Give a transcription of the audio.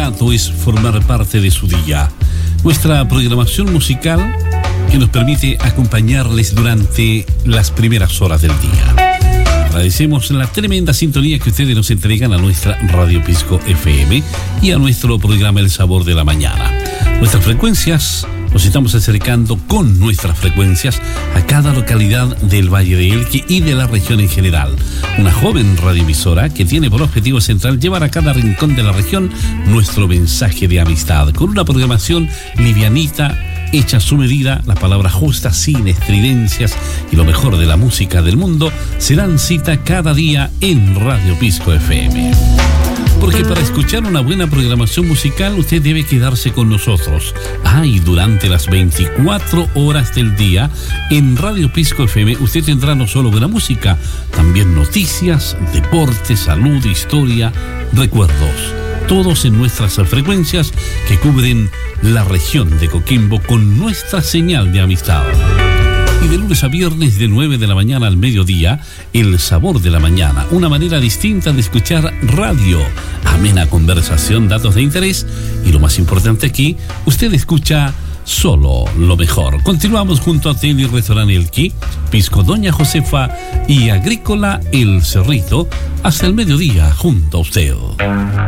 grato es formar parte de su día. Nuestra programación musical que nos permite acompañarles durante las primeras horas del día. Agradecemos la tremenda sintonía que ustedes nos entregan a nuestra Radio Pisco FM y a nuestro programa El Sabor de la Mañana. Nuestras frecuencias, nos estamos acercando con nuestras frecuencias a cada localidad del Valle de Elqui y de la región en general. Una joven radioemisora que tiene por objetivo central llevar a cada rincón de la región nuestro mensaje de amistad, con una programación livianita, hecha a su medida, la palabra justa, sin estridencias, y lo mejor de la música del mundo se dan cita cada día en Radio Pisco FM. Porque para escuchar una buena programación musical usted debe quedarse con nosotros. Y durante las 24 horas del día en Radio Pisco FM usted tendrá no solo buena música, también noticias, deporte, salud, historia, recuerdos. Todos en nuestras frecuencias que cubren la región de Coquimbo con nuestra señal de amistad. Y de lunes a viernes de 9 de la mañana al mediodía, El Sabor de la Mañana, una manera distinta de escuchar radio, amena conversación, datos de interés y lo más importante aquí, usted escucha solo lo mejor. Continuamos junto a Hotel y Restaurante Elqui, Pisco Doña Josefa y Agrícola El Cerrito hasta el mediodía junto a usted.